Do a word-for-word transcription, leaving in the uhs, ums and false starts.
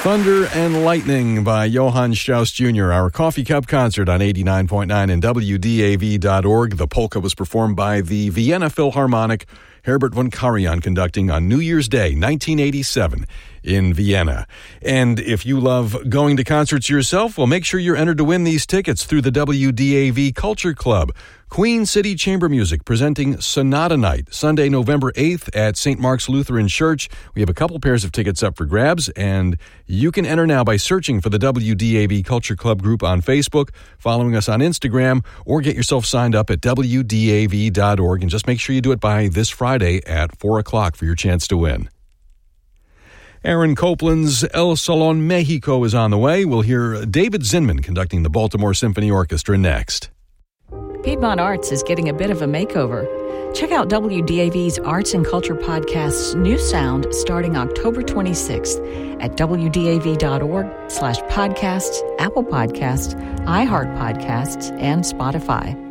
Thunder and Lightning by Johann Strauss Junior Our Coffee Cup concert on eighty-nine point nine and W D A V dot org. The polka was performed by the Vienna Philharmonic, Herbert von Karajan conducting on New Year's Day, nineteen eighty-seven, in Vienna. And if you love going to concerts yourself, well, make sure you're entered to win these tickets through the W D A V Culture Club. Queen City Chamber Music presenting Sonata Night, Sunday, November eighth at Saint Mark's Lutheran Church. We have a couple pairs of tickets up for grabs, and you can enter now by searching for the W D A V Culture Club group on Facebook, following us on Instagram, or get yourself signed up at W D A V dot org, and just make sure you do it by this Friday at four o'clock for your chance to win. Aaron Copland's El Salón Mexico is on the way. We'll hear David Zinman conducting the Baltimore Symphony Orchestra next. Piedmont Arts is getting a bit of a makeover. Check out W D A V's Arts and Culture Podcast's new sound starting October twenty-sixth at W D A V dot org slash podcasts, Apple Podcasts, iHeart Podcasts, and Spotify.